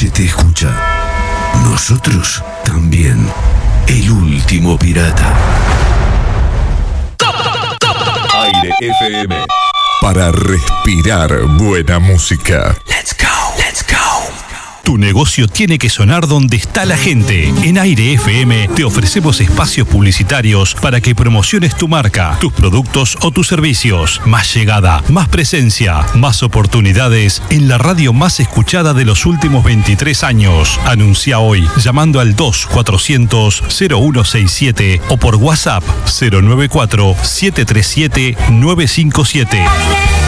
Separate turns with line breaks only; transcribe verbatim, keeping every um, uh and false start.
se te escucha. Nosotros también. El último pirata.
Aire F M.
Para respirar buena música.
Let's go, let's go.
Tu negocio tiene que sonar donde está la gente. En Aire F M te ofrecemos espacios publicitarios para que promociones tu marca, tus productos o tus servicios. Más llegada, más presencia, más oportunidades en la radio más escuchada de los últimos veintitrés años. Anuncia hoy llamando al dos cuatrocientos cero uno sesenta y siete o por WhatsApp cero nueve cuatro siete tres siete nueve cinco siete.